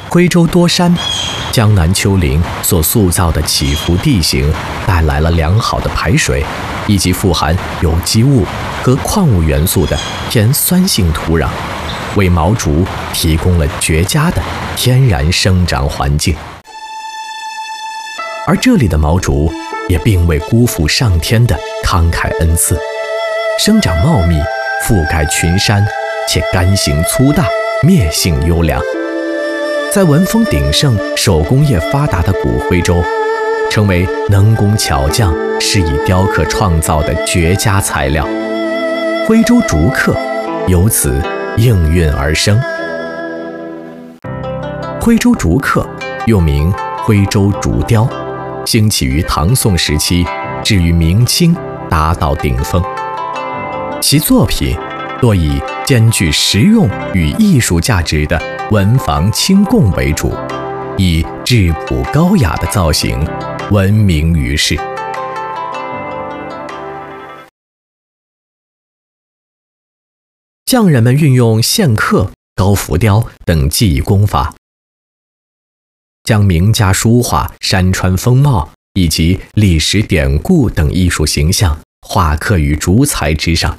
徽州多山、江南丘陵所塑造的起伏地形，带来了良好的排水，以及富含有机物和矿物元素的偏酸性土壤，为毛竹提供了绝佳的天然生长环境。而这里的毛竹也并未辜负上天的慷慨恩赐，生长茂密，覆盖群山，且干性粗大，篾性优良。在文风鼎盛、手工业发达的古徽州，成为能工巧匠施以雕刻创造的绝佳材料。徽州竹刻由此应运而生。徽州竹刻又名徽州竹雕，兴起于唐宋时期，至于明清达到顶峰。其作品多以兼具实用与艺术价值的文房清供为主，以质朴高雅的造型闻名于世。匠人们运用线刻、高浮雕等技艺功法，将名家书画、山川风貌以及历史典故等艺术形象画刻于竹材之上，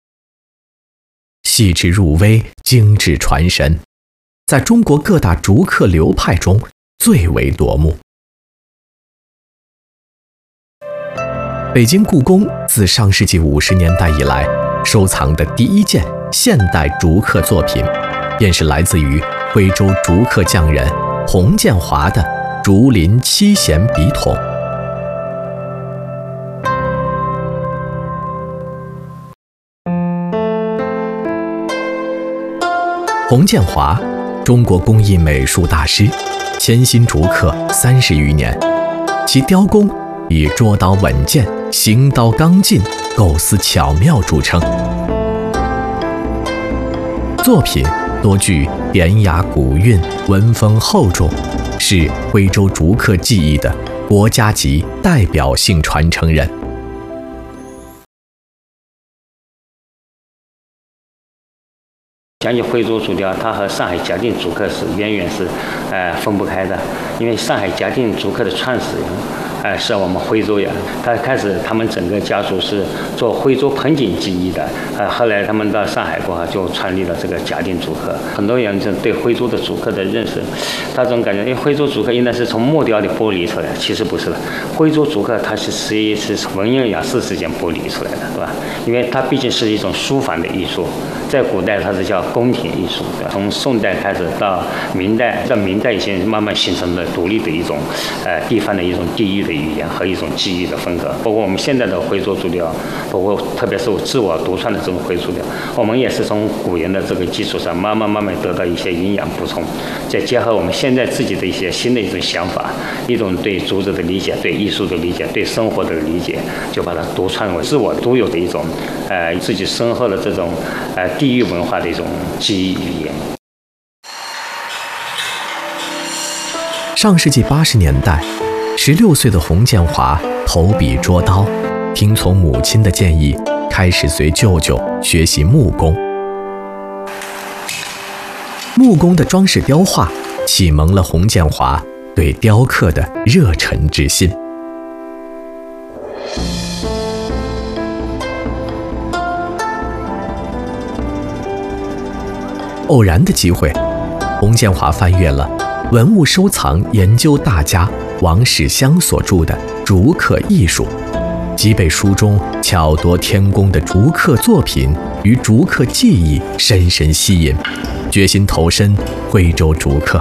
细致入微，精致传神，在中国各大竹刻流派中最为夺目。北京故宫自上世纪50年代以来收藏的第一件现代竹刻作品，便是来自于徽州竹刻匠人洪建华的竹林七弦笔筒。洪建华，中国工艺美术大师，潜心竹刻30余年，其雕工以捉刀稳健、行刀刚劲、构思巧妙著称。作品多具典雅古韵，文风厚重，是徽州竹刻技艺的国家级代表性传承人。 讲起徽州竹雕，它和上海嘉定竹刻是远远是分不开的，因为上海嘉定竹刻的创始人是我们徽州人，他们整个家族是做徽州盆景技艺的，后来他们到上海过后就创立了这个嘉定竹刻。很多人就对徽州的竹刻的认识，他总感觉因为徽州竹刻应该是从木雕里剥离出来的，其实不是的。徽州竹刻它是文nhân雅士之间剥离出来的，对吧？因为它毕竟是一种书法的艺术，在古代它是叫宫廷艺术，从宋代开始到明代，在明代以前慢慢形成了独立的一种地方的一种地域的语言和一种技艺的风格。包括我们现在的徽州竹雕，包括特别是我自我独创的这种徽竹雕，我们也是从古人的这个基础上慢慢得到一些营养补充，再结合我们现在自己的一些新的一种想法，一种对竹子的理解、对艺术的理解、对生活的理解，就把它独创为自我独有的一种自己深厚的这种地域文化的一种记忆语言。 上世纪80年代，16岁的洪建华投笔捉刀，听从母亲的建议，开始随舅舅学习木工。木工的装饰雕画启蒙了洪建华对雕刻的热忱之心。偶然的机会，洪建华翻阅了文物收藏研究大家王世襄所著的《竹刻艺术》，即被书中巧夺天工的竹刻作品与竹刻技艺深深吸引，决心投身徽州竹刻。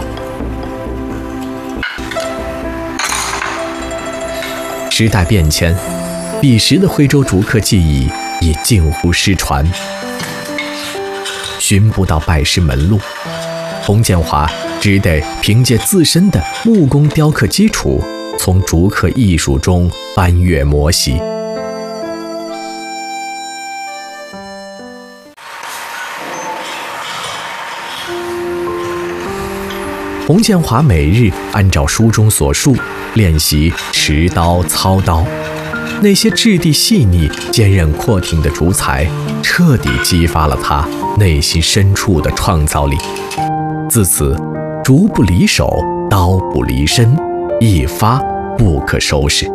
时代变迁，彼时的徽州竹刻技艺已近乎失传，寻不到拜师门路，洪建华只得凭借自身的木工雕刻基础，从竹刻艺术中翻阅磨习。洪建华每日按照书中所述练习持刀、操刀，那些质地细腻、坚韧阔挺的竹材，彻底激发了他内心深处的创造力。自此， 竹不离手，刀不离身，一发不可收拾。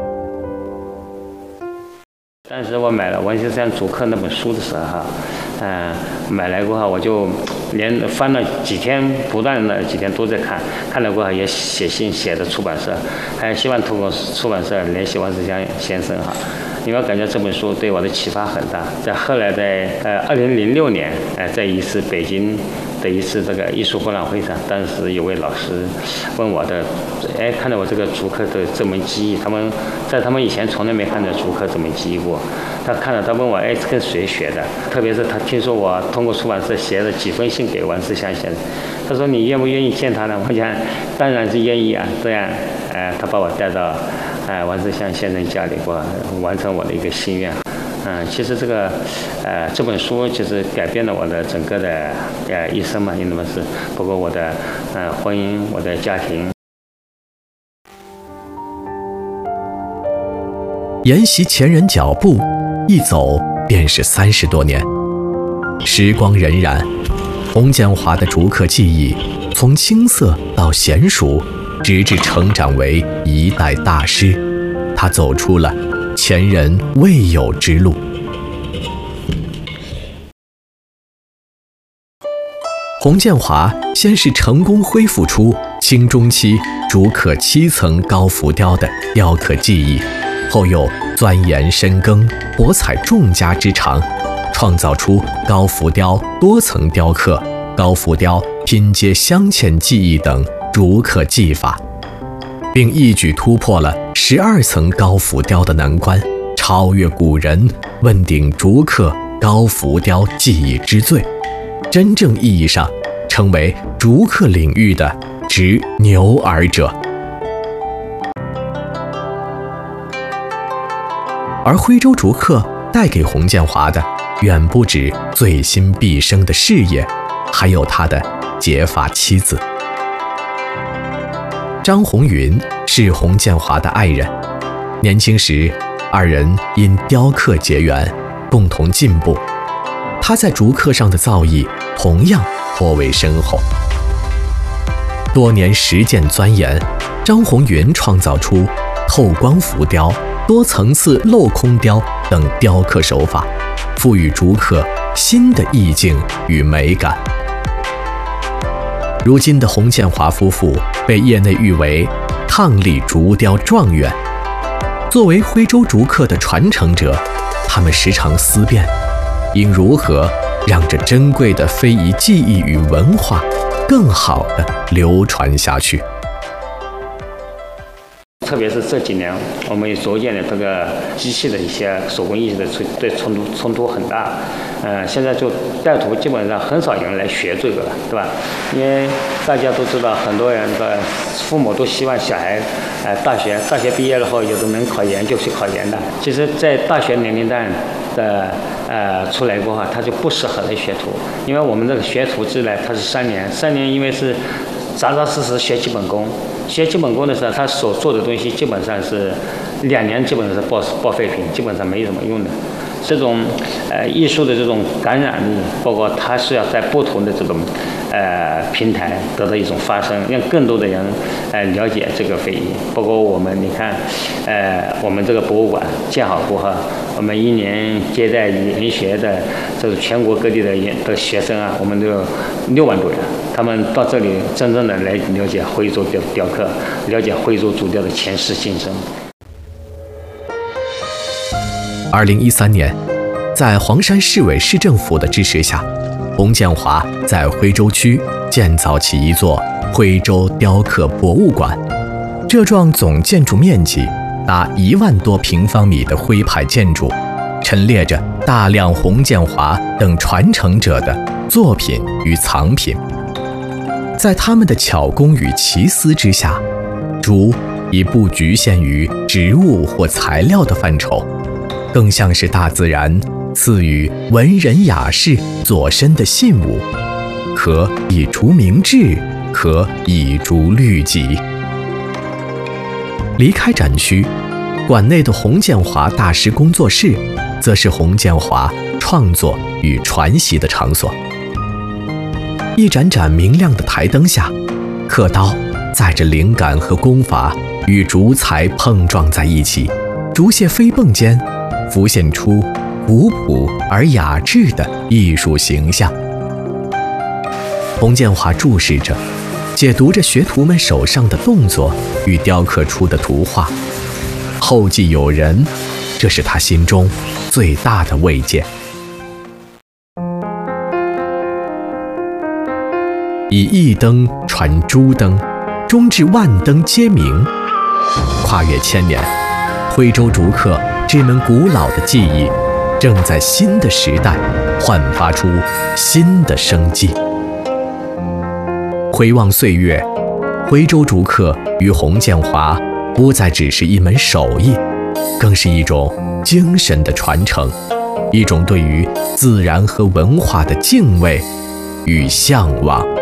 当时我买了文心山竹刻那本书的时候，买来过后我就连翻了几天，不断的几天都在看，看了过后也写信写的出版社，还希望通过出版社联系王世襄先生哈。因为我感觉这本书对我的启发很大。在后来在2006年，在一次北京的一次这个艺术博览会上，当时有位老师问我的，看到我这个竹刻的这门技艺，他们以前从来没看到竹刻这门技艺过。他看了，他问我，这跟谁学的？特别是他听说我通过出版社写了几封信给王世襄先生，他说你愿不愿意见他呢？我讲当然是愿意啊。这样，他把我带到王世襄先生家里过，完成我的一个心愿。其实这本书其实改变了我的整个的一生嘛，因为是包括我的婚姻，我的家庭。 沿袭前人脚步，一走便是30多年。时光荏苒，洪建华的竹刻技艺从青涩到娴熟，直至成长为一代大师。他走出了前人未有之路。洪建华先是成功恢复出清中期竹刻7层高浮雕的雕刻技艺，后又钻研深耕，博采众家之长，创造出高浮雕多层雕刻、高浮雕拼接镶嵌技艺等竹刻技法，并一举突破了12层高浮雕的难关，超越古人，问鼎竹刻高浮雕技艺之最，真正意义上成为竹刻领域的执牛耳者。而徽州竹刻带给洪建华的远不止醉心毕生的事业，还有他的结发妻子张红云，是洪建华的爱人。年轻时二人因雕刻结缘，共同进步。他在竹刻上的造诣同样颇为深厚。多年实践钻研，张红云创造出透光浮雕、多层次镂空雕等雕刻手法，赋予竹刻新的意境与美感。如今的洪建华夫妇被业内誉为伉俪竹雕状元。作为徽州竹刻的传承者，他们时常思辨，应如何让这珍贵的非遗技艺与文化更好地流传下去。 特别是这几年，我们也逐渐的这个机器的一些手工艺的对冲突很大。现在就带徒基本上很少有人来学这个了，对吧？因为大家都知道，很多人的父母都希望小孩，大学毕业了后，有的能考研就去考研的。其实，在大学年龄段的出来过后，他就不适合来学徒，因为我们这个学徒制呢，它是3年，因为是扎扎实实学基本功。学基本功的时候，他所做的东西基本上是2年，基本上是报废品，基本上没什么用的。这种艺术的这种感染力，包括它是要在不同的这种平台得到一种发声，让更多的人了解这个非遗。包括我们，你看，我们这个博物馆建好过后，我们1年接待研学的这个全国各地的学生啊，我们都有6万多人，他们到这里真正的来了解徽州雕刻，了解徽州竹雕的前世今生。 2013年，在黄山市委市政府的支持下，洪建华在徽州区建造起一座徽州雕刻博物馆。这幢总建筑面积达1万多平方米的徽派建筑，陈列着大量洪建华等传承者的作品与藏品。在他们的巧工与奇思之下，竹已不局限于植物或材料的范畴，更像是大自然赐予文人雅士左身的信物，可以竹明志，可以竹律己。离开展区，馆内的洪建华大师工作室，则是洪建华创作与传习的场所。 一盏盏明亮的台灯下，刻刀载着灵感和功法与竹材碰撞在一起，竹屑飞蹦间浮现出古朴而雅致的艺术形象。洪建华注视着，解读着学徒们手上的动作与雕刻出的图画，后继有人，这是他心中最大的慰藉。以一灯传诸灯，终至万灯皆明。跨越千年，徽州竹刻这门古老的技艺，正在新的时代焕发出新的生机。回望岁月，徽州竹刻与洪建华不再只是一门手艺，更是一种精神的传承，一种对于自然和文化的敬畏与向往。